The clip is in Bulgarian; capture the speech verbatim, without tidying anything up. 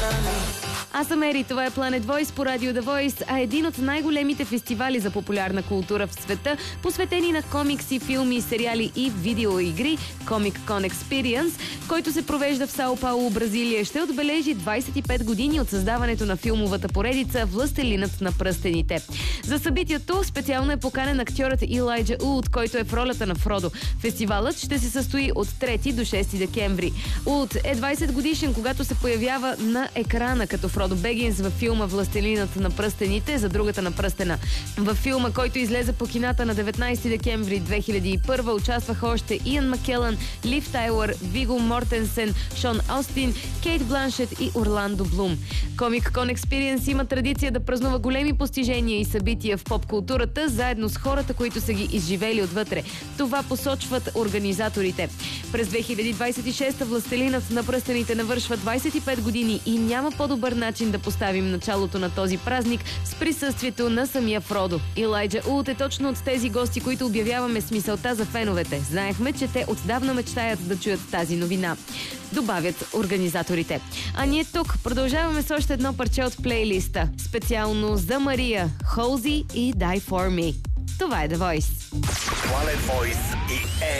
Аз съм Ери, това е Planet Voice по радио The Voice, а един от най-големите фестивали за популярна култура в света, посветени на комикси, филми, сериали и видеоигри, Comic Con Experience, който се провежда в Сао Пауло, Бразилия, ще отбележи двадесет и пет години от създаването на филмовата поредица Властелинът на пръстените. За събитието специално е поканен актьорът Илайджа Улд, който е в ролята на Фродо. Фестивалът ще се състои от трети до шести декември. Улд е двадесет годишен, когато се появява на екрана като Фродо Бегинс във филма Властелинът на пръстените за другата на пръстена. Във филма, който излезе по кината на деветнадесети декември две хиляди и първа, участваха още Иан Маккелън, Лив Тайлър, Виго Мортенсен, Шон Остин, Кейт Бланшет и Орландо Блум. Comic Con Experience има традиция да празнува големи постижения и събития в поп-културата, заедно с хората, които са ги изживели отвътре. Това посочват организаторите. През две хиляди двадесет и шеста Властелинът на пръстените навършва двадесет и пет години и няма по-добър начин да поставим началото на този празник с присъствието на самия Фродо. Илайджа Улд е точно от тези гости, които обявяваме с мисълта за феновете. Знаехме, че те отдавна мечтаят да чуят тази новина, добавят организаторите. А ние тук продължаваме с още едно парче от плейлиста. Специално за Мария, Halsey и Die For Me. Това е The Voice. Planet Voice и